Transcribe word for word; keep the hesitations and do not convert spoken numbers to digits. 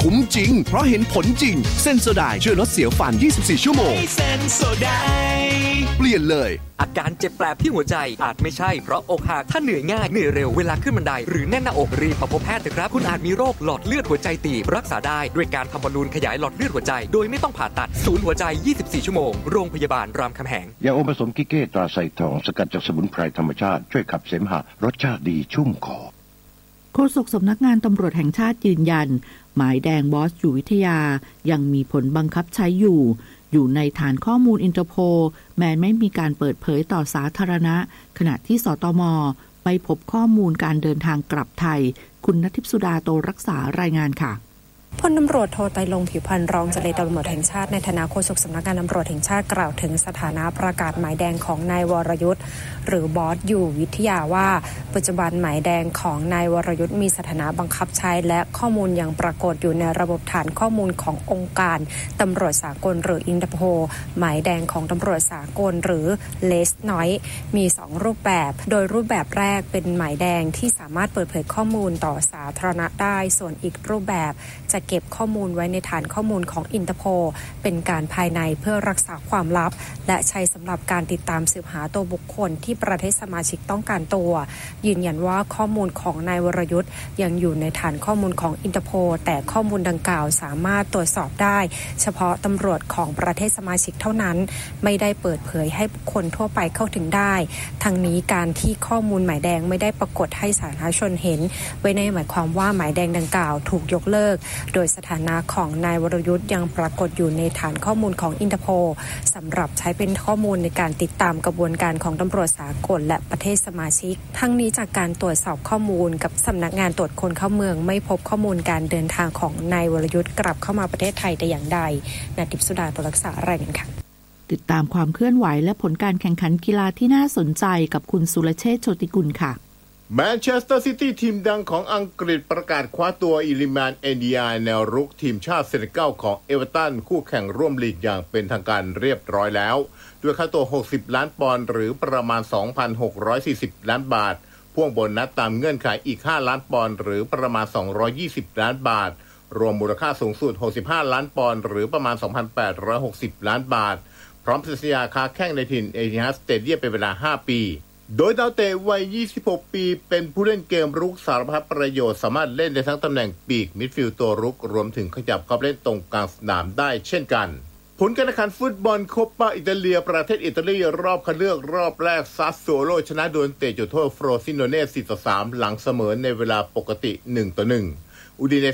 คุ้มจริงเพราะเห็นผลจริงเซนโซไดช่วยลดเสียวฟันยี่สิบสี่ชั่วโมงเซนโซไดเปลี่ยนเลยอาการเจ็บแปลบที่หัวใจอาจไม่ใช่เพราะอกหักถ้าเหนื่อยง่ายเหนื่อยเร็วเวลาขึ้นบันไดหรือแน่นหน้าอกรีบมาพบแพทย์เถอะครับคุณอาจมีโรคหลอดเลือดหัวใจตีบรักษาได้ด้วยการทำบอลลูนขยายหลอดเลือดหัวใจโดยไม่ต้องผ่าตัดศูนย์หัวใจยี่สิบสี่ชั่วโมงโรงพยาบาลรามคำแหงยาอมผสมกิเก้ตราไซทองสกัดจากสมุนไพรธรรมชาติช่วยขับเสมหะรสชาติดีชุ่มคอโฆษกสำนักงานตำรวจแห่งชาติยืนยันหมายแดงบอสอยู่วิทยายังมีผลบังคับใช้อยู่อยู่ในฐานข้อมูลอินเตอร์โพลแม้ไม่มีการเปิดเผยต่อสาธารณะขณะที่สตม.ไปพบข้อมูลการเดินทางกลับไทยคุณณทิพย์สุดาโตรักษารายงานค่ะพลตำรวจโทไตรรงค์ผิวพรรณรองเจรตำรวจแห่งชาติในฐานะโฆษกสำนักงานตำรวจแห่งชาติกล่าวถึงสถานะประกาศหมายแดงของนายวรยุทธ์หรือบอสอยู่วิทยาว่าปัจจุบันหมายแดงของนายวรยุทธ์มีสถานะบังคับใช้และข้อมูลยังปรากฏอยู่ในระบบฐานข้อมูลขององค์การตำรวจสากลหรืออินเตอร์โพลหมายแดงของตำรวจสากลหรือเลสน้อยมีสองรูปแบบโดยรูปแบบแรกเป็นหมายแดงที่สามารถเปิดเผยข้อมูลต่อสาธารณะได้ส่วนอีกรูปแบบจะเก็บข้อมูลไว้ในฐานข้อมูลของอินเตอร์โพลเป็นการภายในเพื่อรักษาความลับและใช้สำหรับการติดตามสืบหาตัวบุคคลที่ประเทศสมาชิกต้องการตัวยืนยันว่าข้อมูลของนายวรยุทธ์ยังอยู่ในฐานข้อมูลของอินเตอร์โพลแต่ข้อมูลดังกล่าวสามารถตรวจสอบได้เฉพาะตำรวจของประเทศสมาชิกเท่านั้นไม่ได้เปิดเผยให้บุคคลทั่วไปเข้าถึงได้ทั้งนี้การที่ข้อมูลหมายแดงไม่ได้ปรากฏให้สาธารณชนเห็นไว้ในหมายความว่าหมายแดงดังกล่าวถูกยกเลิกโดยสถานะของนายวรยุทธ์ยังปรากฏอยู่ในฐานข้อมูลของอินเตอร์โพลสำหรับใช้เป็นข้อมูลในการติดตามกระบวนการของตำรวจสากลและประเทศสมาชิกทั้งนี้จากการตรวจสอบข้อมูลกับสำนักงานตรวจคนเข้าเมืองไม่พบข้อมูลการเดินทางของนายวรยุทธ์กลับเข้ามาประเทศไทยแต่อย่างใดณทิพย์สุดาตัวรักษารายงานค่ะติดตามความเคลื่อนไหวและผลการแข่งขันกีฬาที่น่าสนใจกับคุณสุรเชษฐ์โชติกุลค่ะแมนเชสเตอร์ซิตี้ทีมดังของอังกฤษประกาศคว้าตัวอิลิมานเอนดีอาแนวรุกทีมชาติเซเนกัลของเอเวอร์ตันคู่แข่งร่วมลีกอย่างเป็นทางการเรียบร้อยแล้วด้วยค่าตัวหกสิบล้านปอนด์หรือประมาณ สองพันหกร้อยสี่สิบ ล้านบาทพ่วงโบนัสตามเงื่อนไขอีกห้าล้านปอนด์หรือประมาณสองร้อยยี่สิบล้านบาทรวมมูลค่าสูงสุดหกสิบห้าล้านปอนด์หรือประมาณ สองพันแปดร้อยหกสิบ ล้านบาทพร้อมสัญญาค้าแข้งในถิ่นเอทิฮัดสเตเดียมเป็นเวลาห้าปีโดยดาวเตะวัยยี่สิบหกปีเป็นผู้เล่นเกมรุกสารพัดประโยชน์สามารถเล่นได้ทั้งตำแหน่งปีกมิดฟิลด์ตัวรุกรวมถึงขยับเข้าเล่นตรงกลางสนามได้เช่นกันผลการแข่งขันฟุตบอลโคปาอิตาเลียประเทศอิตาลีรอบคัดเลือกรอบแรกซัสโซโลชนะโดยเตะจุดโทษโฟรซิโนเน่ สี่ต่อสาม หลังเสมอในเวลาปกติ หนึ่งต่อหนึ่ง อุดิเน